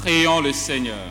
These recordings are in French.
Prions le Seigneur.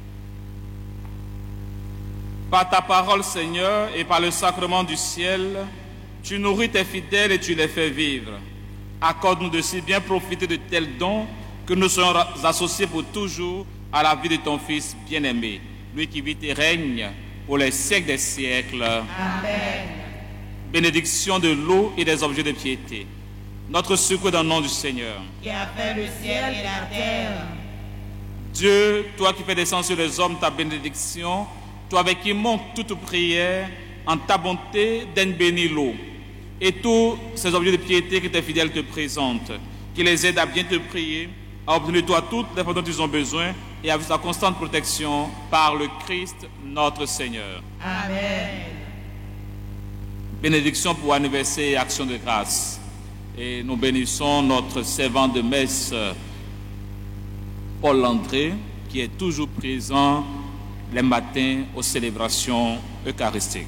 Par ta parole, Seigneur, et par le sacrement du ciel, tu nourris tes fidèles et tu les fais vivre. Accorde-nous de si bien profiter de tels dons que nous soyons associés pour toujours à la vie de ton Fils bien-aimé, lui qui vit et règne pour les siècles des siècles. Amen. Bénédiction de l'eau et des objets de piété. Notre secours dans le nom du Seigneur. Qui a fait le ciel et la terre. Dieu, toi qui fais descendre sur les hommes ta bénédiction, toi avec qui monte toute prière, en ta bonté, donne béni l'eau. Et tous ces objets de piété que tes fidèles te présentent, qui les aident à bien te prier, à obtenir de toi toutes les fois dont ils ont besoin et à ta constante protection par le Christ notre Seigneur. Amen. Bénédiction pour anniversaire et action de grâce. Et nous bénissons notre servant de messe, Paul André, qui est toujours présent les matins aux célébrations eucharistiques.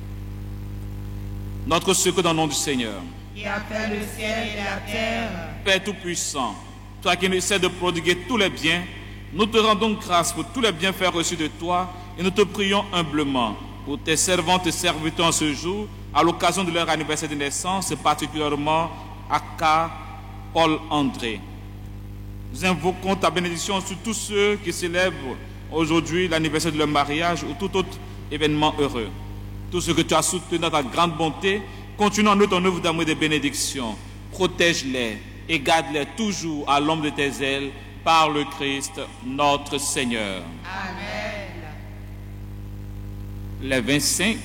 Notre secours dans le nom du Seigneur. Qui a fait le ciel et la terre. Père Tout-Puissant, toi qui nous essaies de prodiguer tous les biens, nous te rendons grâce pour tous les bienfaits reçus de toi et nous te prions humblement pour tes servantes et serviteurs en ce jour, à l'occasion de leur anniversaire de naissance, et particulièrement à K. Paul André. Nous invoquons ta bénédiction sur tous ceux qui célèbrent aujourd'hui l'anniversaire de leur mariage ou tout autre événement heureux. Tous ceux que tu as soutenus dans ta grande bonté, continue en eux ton œuvre d'amour et de bénédiction. Protège-les et garde-les toujours à l'ombre de tes ailes par le Christ notre Seigneur. Amen. Les 25,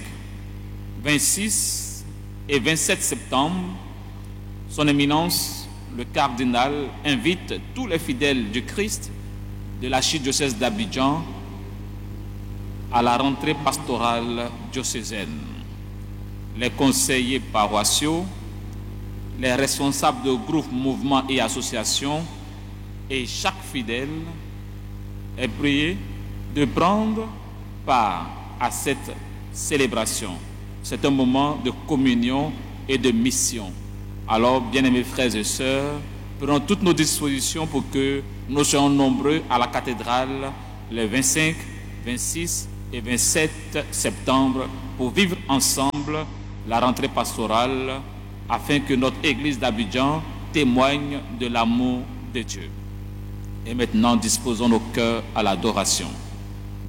26 et 27 septembre, son éminence, le cardinal, invite tous les fidèles du Christ de l'archidiocèse d'Abidjan à la rentrée pastorale diocésaine. Les conseillers paroissiaux, les responsables de groupes, mouvements et associations et chaque fidèle est prié de prendre part à cette célébration. C'est un moment de communion et de mission. Alors, bien-aimés frères et sœurs, prenons toutes nos dispositions pour que nous soyons nombreux à la cathédrale les 25, 26 et 27 septembre pour vivre ensemble la rentrée pastorale afin que notre église d'Abidjan témoigne de l'amour de Dieu. Et maintenant, disposons nos cœurs à l'adoration.